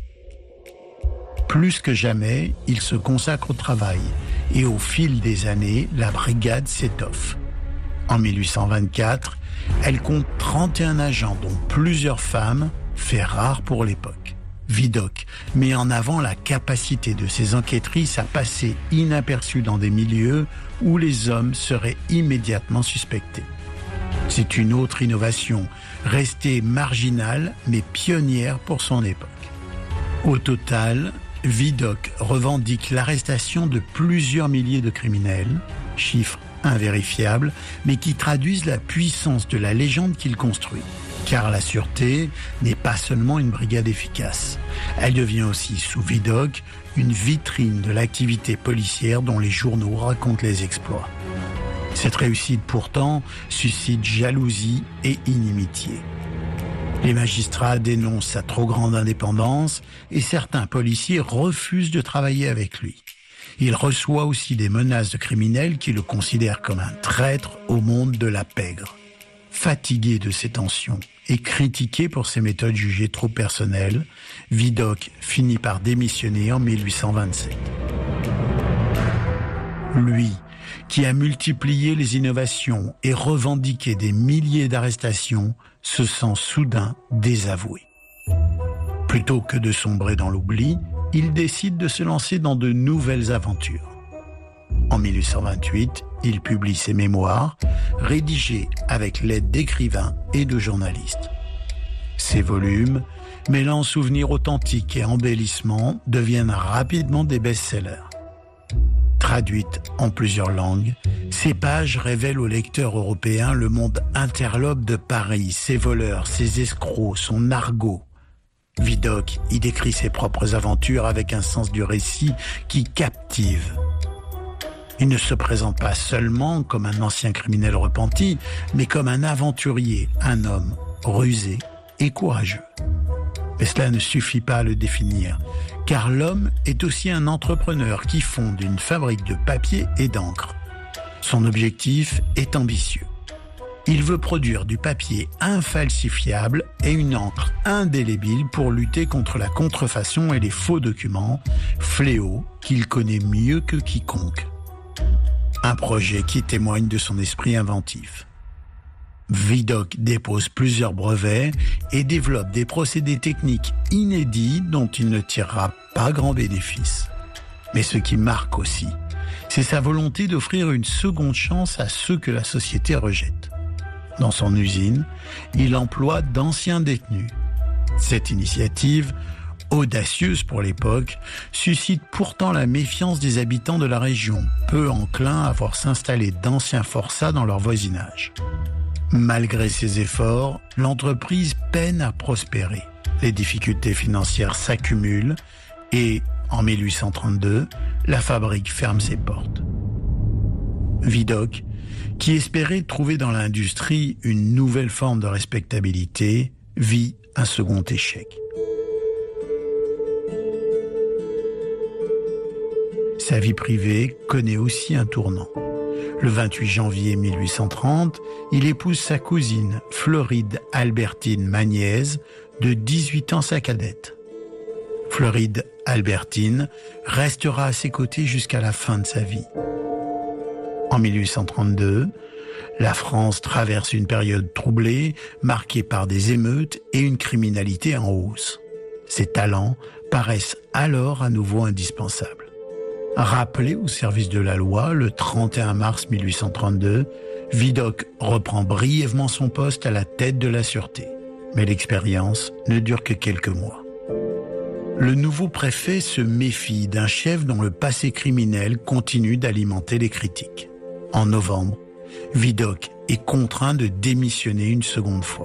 Plus que jamais, il se consacre au travail et au fil des années, la brigade s'étoffe. En mille huit cent vingt-quatre, elle compte trente et un agents, dont plusieurs femmes, fait rare pour l'époque. Vidocq met en avant la capacité de ses enquêtrices à passer inaperçues dans des milieux où les hommes seraient immédiatement suspectés. C'est une autre innovation, restée marginale mais pionnière pour son époque. Au total, Vidocq revendique l'arrestation de plusieurs milliers de criminels, chiffre invérifiable, mais qui traduisent la puissance de la légende qu'il construit. Car la sûreté n'est pas seulement une brigade efficace. Elle devient aussi, sous Vidocq, une vitrine de l'activité policière dont les journaux racontent les exploits. Cette réussite, pourtant, suscite jalousie et inimitié. Les magistrats dénoncent sa trop grande indépendance et certains policiers refusent de travailler avec lui. Il reçoit aussi des menaces de criminels qui le considèrent comme un traître au monde de la pègre. Fatigué de ces tensions et critiqué pour ses méthodes jugées trop personnelles, Vidocq finit par démissionner en mille huit cent vingt-sept. Lui, qui a multiplié les innovations et revendiqué des milliers d'arrestations, se sent soudain désavoué. Plutôt que de sombrer dans l'oubli, il décide de se lancer dans de nouvelles aventures. En mille huit cent vingt-huit, il publie ses mémoires, rédigés avec l'aide d'écrivains et de journalistes. Ces volumes, mêlant souvenirs authentiques et embellissements, deviennent rapidement des best-sellers. Traduites en plusieurs langues, ces pages révèlent aux lecteurs européens le monde interlope de Paris, ses voleurs, ses escrocs, son argot. Vidocq y décrit ses propres aventures avec un sens du récit qui captive. Il ne se présente pas seulement comme un ancien criminel repenti, mais comme un aventurier, un homme rusé et courageux. Mais cela ne suffit pas à le définir, car l'homme est aussi un entrepreneur qui fonde une fabrique de papier et d'encre. Son objectif est ambitieux. Il veut produire du papier infalsifiable et une encre indélébile pour lutter contre la contrefaçon et les faux documents, fléau qu'il connaît mieux que quiconque. Un projet qui témoigne de son esprit inventif. Vidocq dépose plusieurs brevets et développe des procédés techniques inédits dont il ne tirera pas grand bénéfice. Mais ce qui marque aussi, c'est sa volonté d'offrir une seconde chance à ceux que la société rejette. Dans son usine, il emploie d'anciens détenus. Cette initiative, audacieuse pour l'époque, suscite pourtant la méfiance des habitants de la région, peu enclins à voir s'installer d'anciens forçats dans leur voisinage. Malgré ses efforts, l'entreprise peine à prospérer. Les difficultés financières s'accumulent et, en mille huit cent trente-deux, la fabrique ferme ses portes. Vidocq, qui espérait trouver dans l'industrie une nouvelle forme de respectabilité, vit un second échec. Sa vie privée connaît aussi un tournant. Le vingt-huit janvier mille huit cent trente, il épouse sa cousine, Floride Albertine Magniez, de dix-huit ans sa cadette. Floride Albertine restera à ses côtés jusqu'à la fin de sa vie. En mille huit cent trente-deux, la France traverse une période troublée, marquée par des émeutes et une criminalité en hausse. Ses talents paraissent alors à nouveau indispensables. Rappelé au service de la loi le trente et un mars mille huit cent trente-deux, Vidocq reprend brièvement son poste à la tête de la sûreté. Mais l'expérience ne dure que quelques mois. Le nouveau préfet se méfie d'un chef dont le passé criminel continue d'alimenter les critiques. En novembre, Vidocq est contraint de démissionner une seconde fois.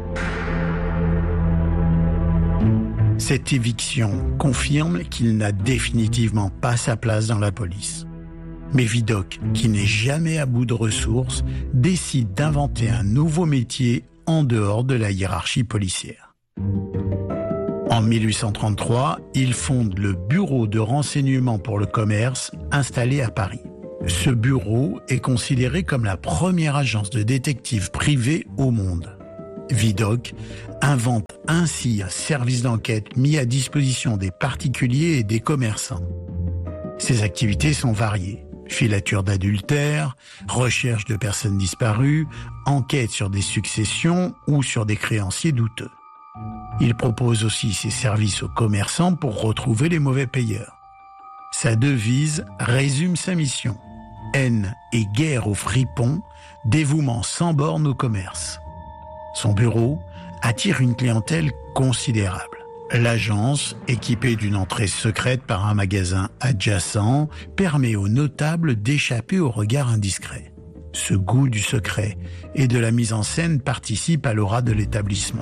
Cette éviction confirme qu'il n'a définitivement pas sa place dans la police. Mais Vidocq, qui n'est jamais à bout de ressources, décide d'inventer un nouveau métier en dehors de la hiérarchie policière. En mille huit cent trente-trois, il fonde le Bureau de renseignement pour le commerce installé à Paris. Ce bureau est considéré comme la première agence de détectives privée au monde. Vidocq invente ainsi un service d'enquête mis à disposition des particuliers et des commerçants. Ses activités sont variées. Filature d'adultère, recherche de personnes disparues, enquête sur des successions ou sur des créanciers douteux. Il propose aussi ses services aux commerçants pour retrouver les mauvais payeurs. Sa devise résume sa mission. Haine et guerre aux fripons, dévouement sans borne au commerce. Son bureau attire une clientèle considérable. L'agence, équipée d'une entrée secrète par un magasin adjacent, permet aux notables d'échapper au regard indiscret. Ce goût du secret et de la mise en scène participe à l'aura de l'établissement.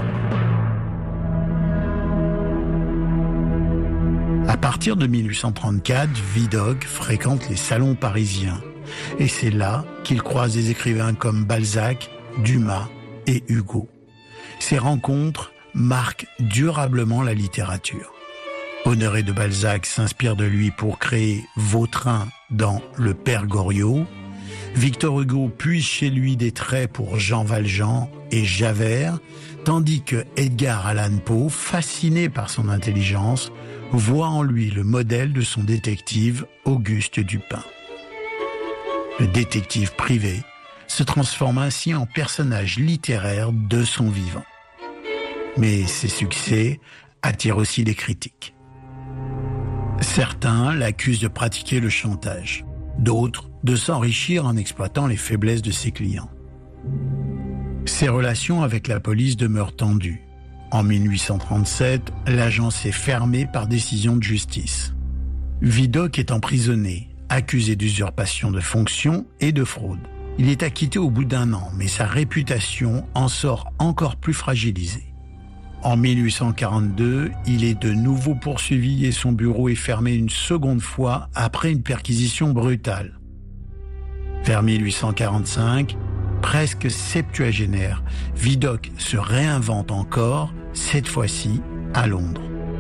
À partir de mille huit cent trente-quatre, Vidocq fréquente les salons parisiens. Et c'est là qu'il croise des écrivains comme Balzac, Dumas et Hugo. Ces rencontres marque durablement la littérature. Honoré de Balzac s'inspire de lui pour créer Vautrin dans Le Père Goriot. Victor Hugo puise chez lui des traits pour Jean Valjean et Javert, tandis que Edgar Allan Poe, fasciné par son intelligence, voit en lui le modèle de son détective Auguste Dupin. Le détective privé se transforme ainsi en personnage littéraire de son vivant. Mais ses succès attirent aussi les critiques. Certains l'accusent de pratiquer le chantage, d'autres de s'enrichir en exploitant les faiblesses de ses clients. Ses relations avec la police demeurent tendues. En mille huit cent trente-sept, l'agence est fermée par décision de justice. Vidocq est emprisonné, accusé d'usurpation de fonction et de fraude. Il est acquitté au bout d'un an, mais sa réputation en sort encore plus fragilisée. En mille huit cent quarante-deux, il est de nouveau poursuivi et son bureau est fermé une seconde fois après une perquisition brutale. Vers mille huit cent quarante-cinq, presque septuagénaire, Vidocq se réinvente encore, cette fois-ci à Londres.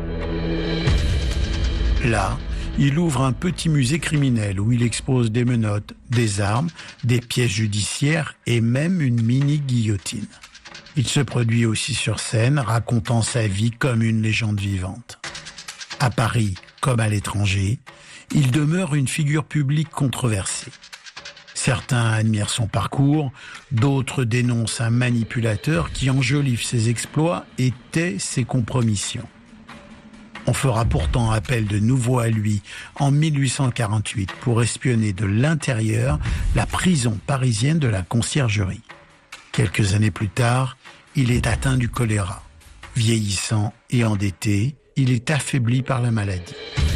Là, il ouvre un petit musée criminel où il expose des menottes, des armes, des pièces judiciaires et même une mini-guillotine. Il se produit aussi sur scène, racontant sa vie comme une légende vivante. À Paris, comme à l'étranger, il demeure une figure publique controversée. Certains admirent son parcours, d'autres dénoncent un manipulateur qui enjolive ses exploits et tait ses compromissions. On fera pourtant appel de nouveau à lui en mille huit cent quarante-huit pour espionner de l'intérieur la prison parisienne de la Conciergerie. Quelques années plus tard, il est atteint du choléra. Vieillissant et endetté, il est affaibli par la maladie.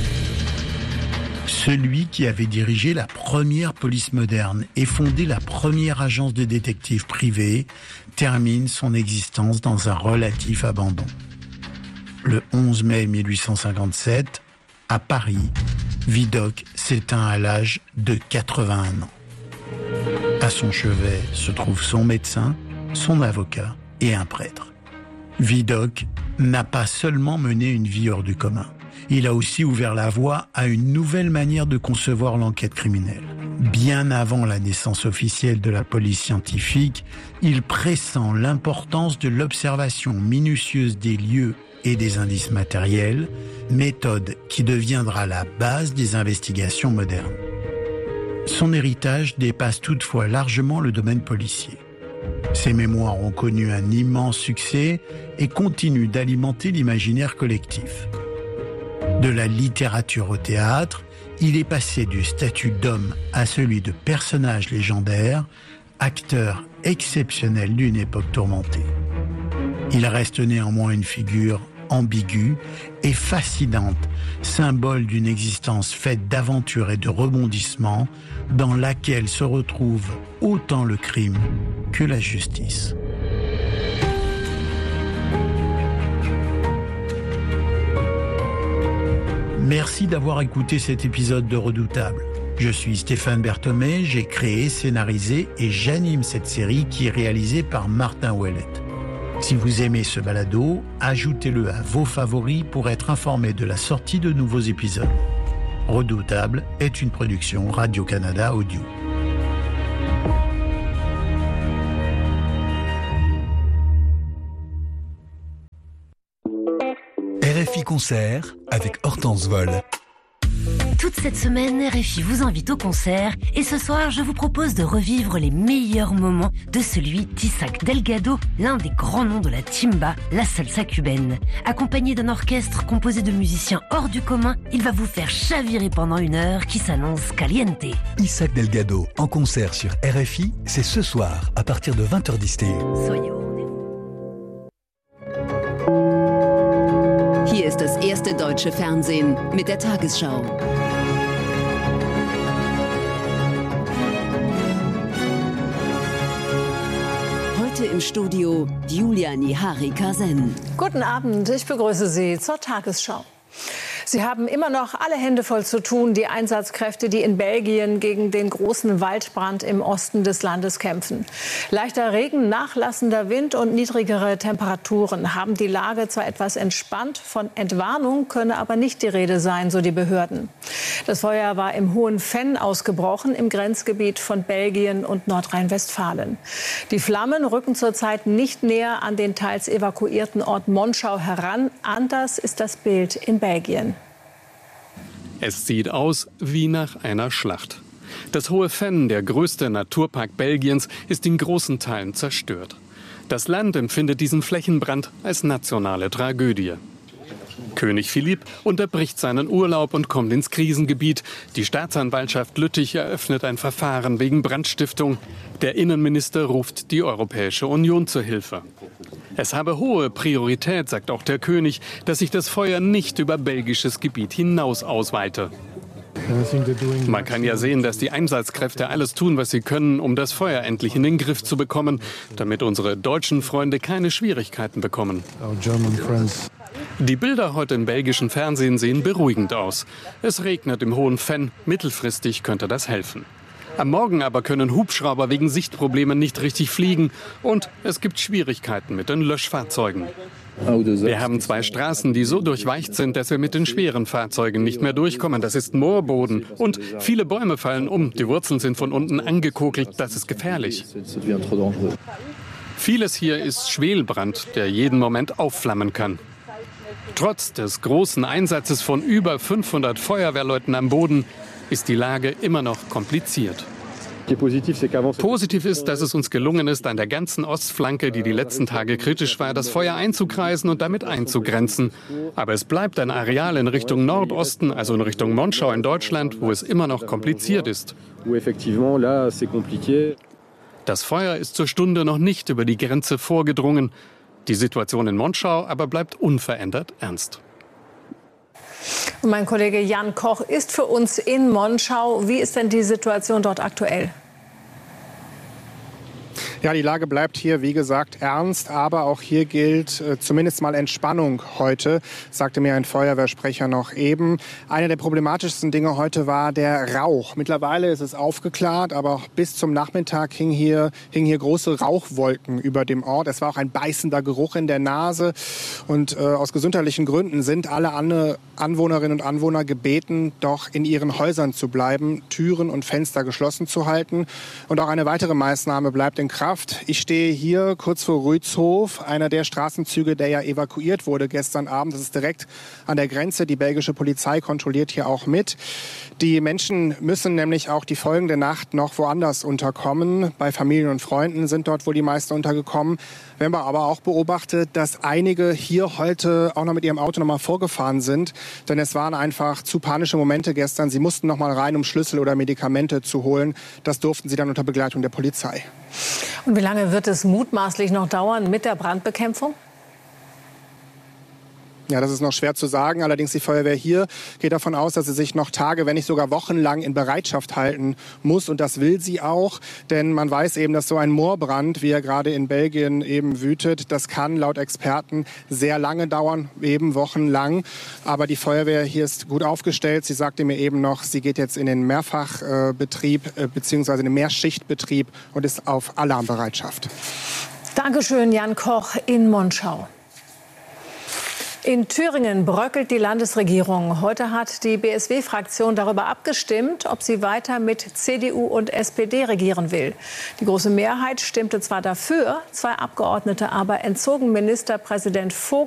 Celui qui avait dirigé la première police moderne et fondé la première agence de détectives privée termine son existence dans un relatif abandon. Le onze mai mille huit cent cinquante-sept, à Paris, Vidocq s'éteint à l'âge de quatre-vingt-un ans. À son chevet se trouvent son médecin, son avocat et un prêtre. Vidocq n'a pas seulement mené une vie hors du commun. Il a aussi ouvert la voie à une nouvelle manière de concevoir l'enquête criminelle. Bien avant la naissance officielle de la police scientifique, il pressent l'importance de l'observation minutieuse des lieux et des indices matériels, méthode qui deviendra la base des investigations modernes. Son héritage dépasse toutefois largement le domaine policier. Ses mémoires ont connu un immense succès et continuent d'alimenter l'imaginaire collectif. De la littérature au théâtre, il est passé du statut d'homme à celui de personnage légendaire, acteur exceptionnel d'une époque tourmentée. Il reste néanmoins une figure ambiguë et fascinante, symbole d'une existence faite d'aventures et de rebondissements dans laquelle se retrouve autant le crime que la justice. Merci d'avoir écouté cet épisode de Redoutable. Je suis Stéphane Berthomé, j'ai créé, scénarisé et j'anime cette série qui est réalisée par Martin Ouellette. Si vous aimez ce balado, ajoutez-le à vos favoris pour être informé de la sortie de nouveaux épisodes. Redoutable est une production Radio-Canada Audio. R F I Concert avec Hortense Vol. Toute cette semaine, R F I vous invite au concert et ce soir, je vous propose de revivre les meilleurs moments de celui d'Isaac Delgado, l'un des grands noms de la timba, la salsa cubaine. Accompagné d'un orchestre composé de musiciens hors du commun, il va vous faire chavirer pendant une heure qui s'annonce caliente. Isaac Delgado en concert sur R F I, c'est ce soir à partir de vingt heures dix. Soyez au Hier ist das erste deutsche Fernsehen mit der Tagesschau. Heute im Studio Julia Nihari-Kasen. Guten Abend, ich begrüße Sie zur Tagesschau. Sie haben immer noch alle Hände voll zu tun, die Einsatzkräfte, die in Belgien gegen den großen Waldbrand im Osten des Landes kämpfen. Leichter Regen, nachlassender Wind und niedrigere Temperaturen haben die Lage zwar etwas entspannt, von Entwarnung könne aber nicht die Rede sein, so die Behörden. Das Feuer war im Hohen Venn ausgebrochen, im Grenzgebiet von Belgien und Nordrhein-Westfalen. Die Flammen rücken zurzeit nicht näher an den teils evakuierten Ort Monschau heran. Anders ist das Bild in Belgien. Es sieht aus wie nach einer Schlacht. Das Hohe Venn, der größte Naturpark Belgiens, ist in großen Teilen zerstört. Das Land empfindet diesen Flächenbrand als nationale Tragödie. König Philipp unterbricht seinen Urlaub und kommt ins Krisengebiet. Die Staatsanwaltschaft Lüttich eröffnet ein Verfahren wegen Brandstiftung. Der Innenminister ruft die Europäische Union zur Hilfe. Es habe hohe Priorität, sagt auch der König, dass sich das Feuer nicht über belgisches Gebiet hinaus ausweite. Man kann ja sehen, dass die Einsatzkräfte alles tun, was sie können, um das Feuer endlich in den Griff zu bekommen, damit unsere deutschen Freunde keine Schwierigkeiten bekommen. Die Bilder heute im belgischen Fernsehen sehen beruhigend aus. Es regnet im Hohen Venn, mittelfristig könnte das helfen. Am Morgen aber können Hubschrauber wegen Sichtproblemen nicht richtig fliegen und es gibt Schwierigkeiten mit den Löschfahrzeugen. Wir haben zwei Straßen, die so durchweicht sind, dass wir mit den schweren Fahrzeugen nicht mehr durchkommen. Das ist Moorboden und viele Bäume fallen um. Die Wurzeln sind von unten angekokelt. Das ist gefährlich. Vieles hier ist Schwelbrand, der jeden Moment aufflammen kann. Trotz des großen Einsatzes von über fünfhundert Feuerwehrleuten am Boden ist die Lage immer noch kompliziert. Positiv ist, dass es uns gelungen ist, an der ganzen Ostflanke, die die letzten Tage kritisch war, das Feuer einzukreisen und damit einzugrenzen. Aber es bleibt ein Areal in Richtung Nordosten, also in Richtung Monschau in Deutschland, wo es immer noch kompliziert ist. Das Feuer ist zur Stunde noch nicht über die Grenze vorgedrungen. Die Situation in Monschau aber bleibt unverändert ernst. Und mein Kollege Jan Koch ist für uns in Monschau. Wie ist denn die Situation dort aktuell? Ja, die Lage bleibt hier, wie gesagt, ernst. Aber auch hier gilt äh, zumindest mal Entspannung heute, sagte mir ein Feuerwehrsprecher noch eben. Eine der problematischsten Dinge heute war der Rauch. Mittlerweile ist es aufgeklärt, aber auch bis zum Nachmittag hingen hier, hingen hier große Rauchwolken über dem Ort. Es war auch ein beißender Geruch in der Nase. Und äh, aus gesundheitlichen Gründen sind alle An- Anwohnerinnen und Anwohner gebeten, doch in ihren Häusern zu bleiben, Türen und Fenster geschlossen zu halten. Und auch eine weitere Maßnahme bleibt in Kraft. Ich stehe hier kurz vor Rützhof, einer der Straßenzüge, der ja evakuiert wurde gestern Abend. Das ist direkt an der Grenze. Die belgische Polizei kontrolliert hier auch mit. Die Menschen müssen nämlich auch die folgende Nacht noch woanders unterkommen. Bei Familien und Freunden sind dort wohl die meisten untergekommen. Wir haben aber auch beobachtet, dass einige hier heute auch noch mit ihrem Auto noch mal vorgefahren sind. Denn es waren einfach zu panische Momente gestern. Sie mussten noch mal rein, um Schlüssel oder Medikamente zu holen. Das durften sie dann unter Begleitung der Polizei. Und wie lange wird es mutmaßlich noch dauern mit der Brandbekämpfung? Ja, das ist noch schwer zu sagen. Allerdings die Feuerwehr hier geht davon aus, dass sie sich noch Tage, wenn nicht sogar wochenlang in Bereitschaft halten muss. Und das will sie auch. Denn man weiß eben, dass so ein Moorbrand, wie er gerade in Belgien eben wütet, das kann laut Experten sehr lange dauern, eben wochenlang. Aber die Feuerwehr hier ist gut aufgestellt. Sie sagte mir eben noch, sie geht jetzt in den Mehrfachbetrieb äh, beziehungsweise in den Mehrschichtbetrieb und ist auf Alarmbereitschaft. Dankeschön, Jan Koch in Monschau. In Thüringen bröckelt die Landesregierung. Heute hat die B S W-Fraktion darüber abgestimmt, ob sie weiter mit C D U und S P D regieren will. Die große Mehrheit stimmte zwar dafür, zwei Abgeordnete aber entzogen Ministerpräsident Vogt